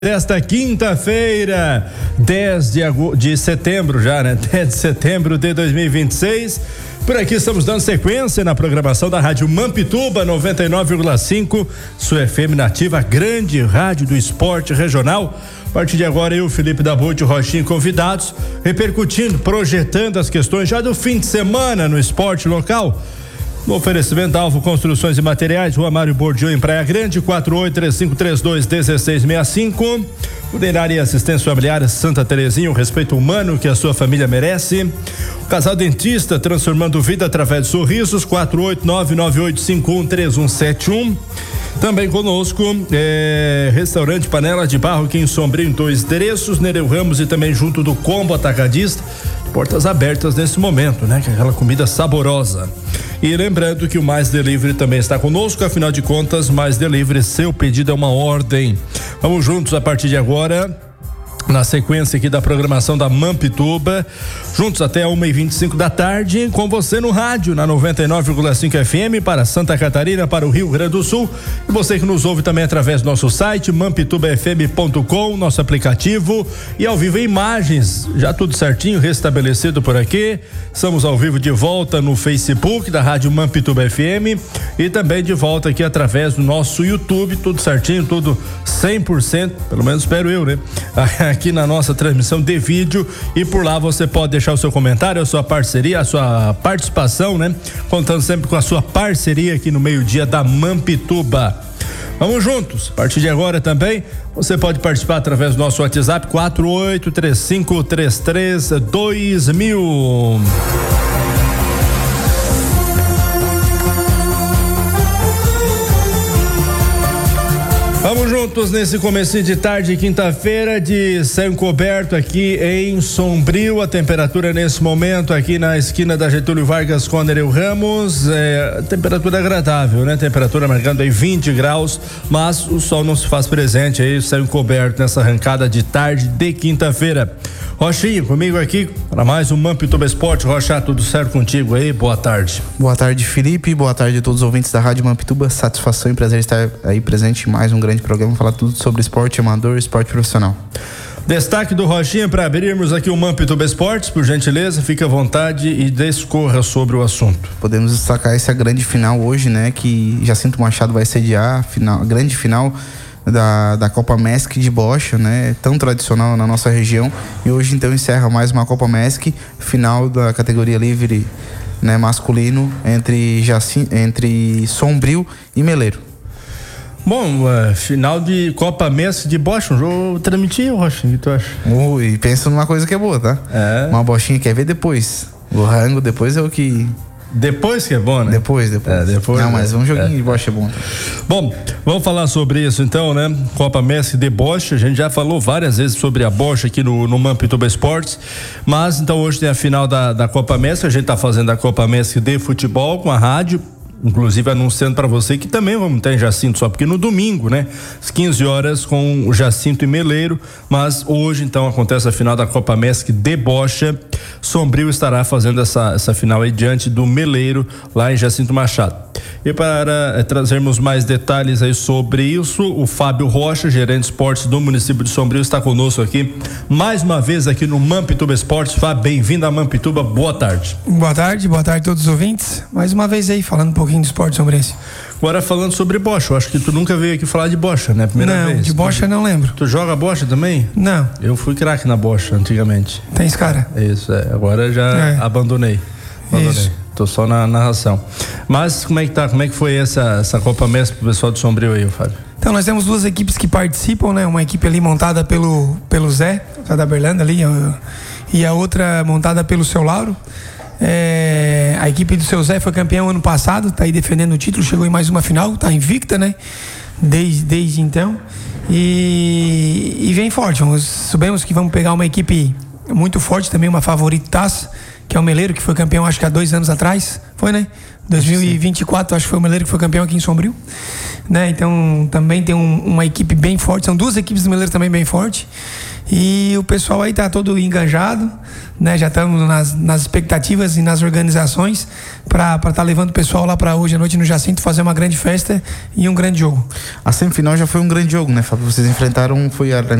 Desta quinta-feira, 10 de setembro já, né? 10 de setembro de 2026. Por aqui estamos dando sequência na programação da Rádio Mampituba 99,5, sua FM nativa, a grande rádio do esporte regional. A partir de agora, eu, Felipe Dabute e o Rochinho convidados, repercutindo, projetando as questões já do fim de semana no esporte local. No oferecimento da Alvo Construções e Materiais, Rua Mário Bordiú, em Praia Grande, 4835321665. Funerária e Assistência Familiar Santa Terezinha, o respeito humano que a sua família merece. O Casal Dentista, transformando vida através de sorrisos, 48998513171. Também conosco, Restaurante Panela de Barro, aqui em Sombrio, em 2 endereços, Nereu Ramos e também junto do Combo Atacadista. Portas abertas nesse momento, né? Que é aquela comida saborosa. E lembrando que o Mais Delivery também está conosco, afinal de contas, Mais Delivery, seu pedido é uma ordem. Vamos juntos a partir de agora, na sequência aqui da programação da Mampituba, juntos até 1h25 da tarde, com você no rádio, na 99,5 FM, para Santa Catarina, para o Rio Grande do Sul, e você que nos ouve também através do nosso site, mampitubafm.com, nosso aplicativo, e ao vivo em imagens, já tudo certinho, restabelecido por aqui. Estamos ao vivo de volta no Facebook da Rádio Mampituba FM e também de volta aqui através do nosso YouTube, tudo certinho, tudo 100%, pelo menos espero eu, né? Aqui na nossa transmissão de vídeo, e por lá você pode deixar o seu comentário, a sua parceria, a sua participação, né? Contando sempre com a sua parceria aqui no meio-dia da Mampituba. Vamos juntos, a partir de agora também, você pode participar através do nosso WhatsApp 4835332000. Vamos juntos nesse comecinho de tarde, quinta-feira, de céu encoberto aqui em Sombrio. A temperatura nesse momento aqui na esquina da Getúlio Vargas com Nereu Ramos, temperatura agradável, né? Temperatura marcando aí 20 graus, mas o sol não se faz presente aí, céu encoberto nessa arrancada de tarde de quinta-feira. Rochinho, comigo aqui para mais um Mampituba Esporte. Rocha, tudo certo contigo aí? Boa tarde. Boa tarde, Felipe. Boa tarde a todos os ouvintes da Rádio Mampituba. Satisfação e prazer estar aí presente em mais um grande programa, falar tudo sobre esporte amador e esporte profissional. Destaque do Rochinha para abrirmos aqui o Mampituba Esportes, por gentileza, fique à vontade e discorra sobre o assunto. Podemos destacar essa grande final hoje, né? Que Jacinto Machado vai sediar a grande final da Copa MESC de bocha, né? Tão tradicional na nossa região, e hoje então encerra mais uma Copa MESC, final da categoria livre, né, masculino, entre Sombrio e Meleiro. Bom, final de Copa MESC de bocha, um jogo transmitido, Rocha, o que tu acha? E pensa numa coisa que é boa, tá? Uma bochinha quer ver depois. O rango depois é o que... Depois que é bom, né? Depois. Não, mas um joguinho de bocha é bom. Bom, vamos falar sobre isso então, né? Copa MESC de bocha, a gente já falou várias vezes sobre a bocha aqui no Mampituba Esportes, mas então hoje tem a final da Copa MESC, a gente tá fazendo a Copa MESC de futebol com a rádio, inclusive anunciando para você que também vamos ter em Jacinto, só porque no domingo, né? Às 15 horas com o Jacinto e Meleiro, mas hoje então acontece a final da Copa MESC de bocha. Sombrio estará fazendo essa final aí diante do Meleiro, lá em Jacinto Machado. E para trazermos mais detalhes aí sobre isso, o Fábio Rocha, gerente de esportes do município de Sombrio, está conosco aqui, mais uma vez aqui no Mampituba Esportes. Fábio, bem-vindo a Mampituba, boa tarde. Boa tarde a todos os ouvintes, mais uma vez aí, falando um pouquinho do esporte sombrense. Agora falando sobre bocha, eu acho que tu nunca veio aqui falar de bocha, né? Primeira vez. Não, de bocha não lembro. Tu joga bocha também? Não. Eu fui craque na bocha antigamente. Tem esse cara? Isso, agora já abandonei. Isso. Tô só na narração. Mas como é que tá? Como é que foi essa Copa MESC pro pessoal de Sombrio aí, Fábio? Então nós temos 2 equipes que participam, né? Uma equipe ali montada pelo Zé da Berlândia ali, e a outra montada pelo seu Lauro. A equipe do seu Zé foi campeão ano passado, tá aí defendendo o título, chegou em mais uma final, tá invicta, né? Desde então. E vem forte. Sabemos que vamos pegar uma equipe muito forte também, uma favoritaça, que é o Meleiro, que foi campeão acho que há 2 anos atrás, foi, né? 2024 acho que foi o Meleiro que foi campeão aqui em Sombrio, né? Então também tem uma equipe bem forte, são 2 equipes do Meleiro também bem forte, e o pessoal aí tá todo enganjado, né? Já estamos nas expectativas e nas organizações para tá levando o pessoal lá para hoje à noite no Jacinto fazer uma grande festa e um grande jogo. A semifinal já foi um grande jogo, né, Fábio? Vocês enfrentaram, foi a